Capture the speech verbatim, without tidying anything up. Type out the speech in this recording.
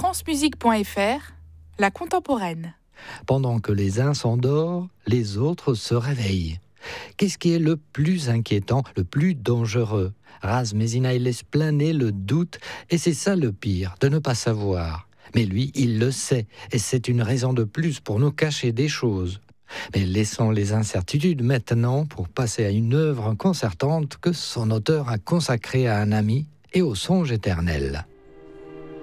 francemusique point f r, la contemporaine. Pendant que les uns s'endorment, les autres se réveillent. Qu'est-ce qui est le plus inquiétant, le plus dangereux ? Raz Mézina, il laisse planer le doute, et c'est ça le pire, de ne pas savoir. Mais lui, il le sait, et c'est une raison de plus pour nous cacher des choses. Mais laissons les incertitudes maintenant pour passer à une œuvre concertante que son auteur a consacrée à un ami et au songe éternel.